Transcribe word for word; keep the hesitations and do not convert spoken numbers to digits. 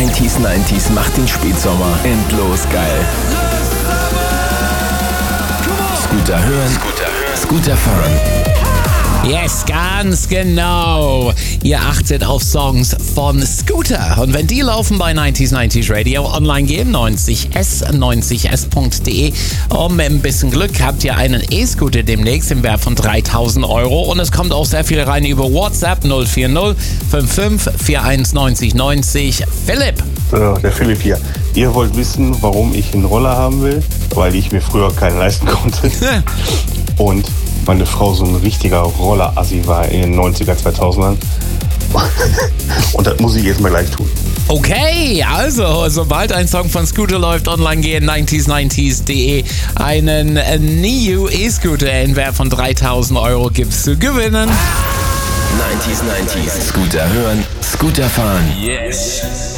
neunzig neunzig macht den Spätsommer endlos geil. Scooter hören, Scooter fahren. Yes, ganz genau. Ihr achtet auf Songs von Scooter. Und wenn die laufen bei neunzig neunzig Radio, online gehen, neunzig S, neunzig S Punkt de. Und mit ein bisschen Glück habt ihr einen E-Scooter demnächst im Wert von dreitausend Euro. Und es kommt auch sehr viel rein über WhatsApp null vier null fünf fünf vier eins neun null neun null. Philipp. So, der Philipp hier. Ihr wollt wissen, warum ich einen Roller haben will? Weil ich mir früher keinen leisten konnte. Und meine Frau so ein richtiger Roller-Assi war in den neunziger, zweitausendern. Und das muss ich jetzt mal gleich tun. Okay, also sobald ein Song von Scooter läuft, online gehen, neunzig neunzig Punkt de. Einen N I U E-Scooter in Wert von dreitausend Euro gibt's zu gewinnen. neunzig neunzig Scooter hören, Scooter fahren. Yes.